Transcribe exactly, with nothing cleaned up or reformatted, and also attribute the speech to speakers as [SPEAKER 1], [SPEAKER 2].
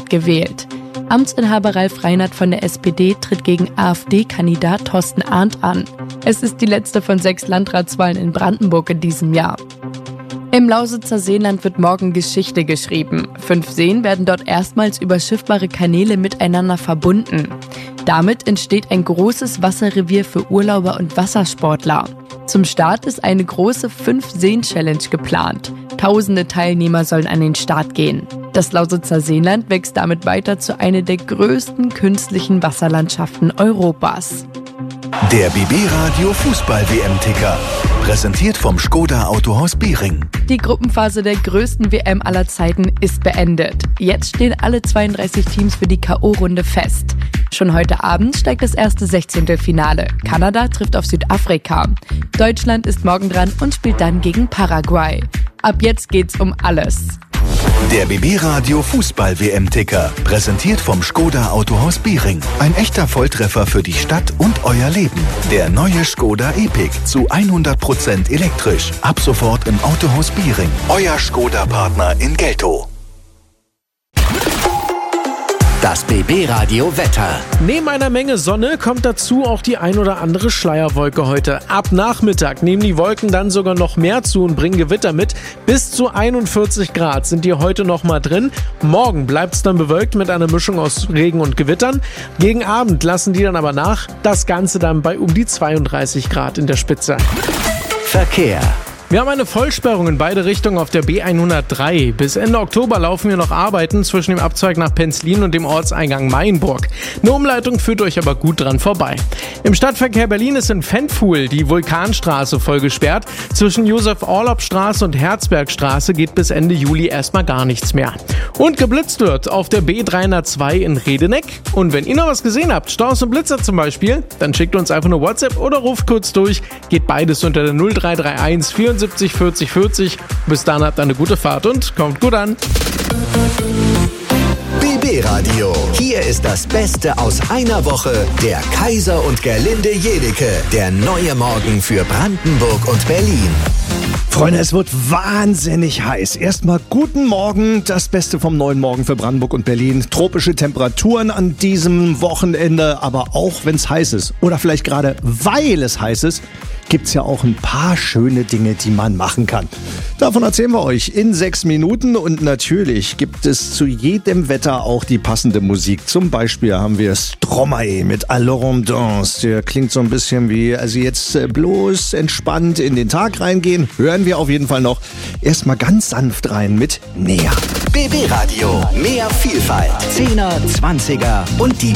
[SPEAKER 1] nicht gewählt. Amtsinhaber Ralf Reinert von der S P D tritt gegen AfD-Kandidat Thorsten Arndt an. Es ist die letzte von sechs Landratswahlen in Brandenburg in diesem Jahr. Im Lausitzer Seenland wird morgen Geschichte geschrieben. Fünf Seen werden dort erstmals über schiffbare Kanäle miteinander verbunden. Damit entsteht ein großes Wasserrevier für Urlauber und Wassersportler. Zum Start ist eine große Fünf-Seen-Challenge geplant. Tausende Teilnehmer sollen an den Start gehen. Das Lausitzer Seenland wächst damit weiter zu einer der größten künstlichen Wasserlandschaften Europas.
[SPEAKER 2] Der B B-Radio Fußball-W M-Ticker. Präsentiert vom Škoda Autohaus Biering.
[SPEAKER 1] Die Gruppenphase der größten W M aller Zeiten ist beendet. Jetzt stehen alle zweiunddreißig Teams für die K O-Runde fest. Schon heute Abend steigt das erste Sechzehntelfinale. Kanada trifft auf Südafrika. Deutschland ist morgen dran und spielt dann gegen Paraguay. Ab jetzt geht's um alles.
[SPEAKER 2] Der B B-Radio Fußball-W M-Ticker. Präsentiert vom Škoda Autohaus Biering. Ein echter Volltreffer für die Stadt und euer Leben. Der neue Škoda Epiq zu hundert Prozent elektrisch. Ab sofort im Autohaus Biering. Euer Škoda-Partner in Geltow.
[SPEAKER 3] Das B B-Radio Wetter.
[SPEAKER 4] Neben einer Menge Sonne kommt dazu auch die ein oder andere Schleierwolke heute. Ab Nachmittag nehmen die Wolken dann sogar noch mehr zu und bringen Gewitter mit. Bis zu einundvierzig Grad sind die heute noch mal drin. Morgen bleibt es dann bewölkt mit einer Mischung aus Regen und Gewittern. Gegen Abend lassen die dann aber nach. Das Ganze dann bei um die zweiunddreißig Grad in der Spitze.
[SPEAKER 3] Verkehr.
[SPEAKER 4] Wir haben eine Vollsperrung in beide Richtungen auf der B hundertdrei. Bis Ende Oktober laufen wir noch Arbeiten zwischen dem Abzweig nach Penzlin und dem Ortseingang Mainburg. Eine Umleitung führt euch aber gut dran vorbei. Im Stadtverkehr Berlin ist in Ventfuhl die Vulkanstraße voll gesperrt. Zwischen Josef-Orlopp-Straße und Herzbergstraße geht bis Ende Juli erstmal gar nichts mehr. Und geblitzt wird auf der B dreihundertzwei in Redeneck. Und wenn ihr noch was gesehen habt, Staus und Blitzer zum Beispiel, dann schickt uns einfach eine WhatsApp oder ruft kurz durch. Geht beides unter der null drei drei eins vierundsiebzig vierzig vierzig. Bis dann habt eine gute Fahrt und kommt gut an.
[SPEAKER 3] B B-Radio. Hier ist das Beste aus einer Woche. Der Kaiser und Gerlinde Jedecke. Der neue Morgen für Brandenburg und Berlin.
[SPEAKER 5] Freunde, es wird wahnsinnig heiß. Erstmal guten Morgen, das Beste vom neuen Morgen für Brandenburg und Berlin. Tropische Temperaturen an diesem Wochenende, aber auch wenn es heiß ist oder vielleicht gerade weil es heiß ist, gibt's ja auch ein paar schöne Dinge, die man machen kann. Davon erzählen wir euch in sechs Minuten und natürlich gibt es zu jedem Wetter auch die passende Musik. Zum Beispiel haben wir Stromae mit Alors on danse. Der klingt so ein bisschen wie, also jetzt bloß entspannt in den Tag reingehen. Hören wir auf jeden Fall noch erstmal ganz sanft rein mit Näher.
[SPEAKER 3] B B-Radio. Mehr Vielfalt. Zehner, Zwanziger und die